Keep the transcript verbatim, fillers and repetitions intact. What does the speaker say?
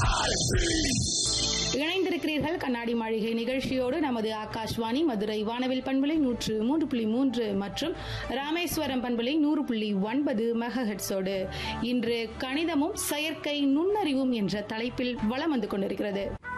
இணைந்திருக்கிறீர்கள் கண்ணாடி மாளிகை நிகழ்ச்சியோடு. நமது ஆகாஷ்வாணி மதுரை வானவில் பண்பலை நூற்று மூன்று புள்ளி மூன்று மற்றும் ராமேஸ்வரம் பண்பலை நூறு புள்ளி ஒன்பது மெகாஹெட்ஸோடு. இன்று கணிதமும் செயற்கை நுண்ணறிவும் என்ற தலைப்பில் வலம் வந்து கொண்டிருக்கிறது.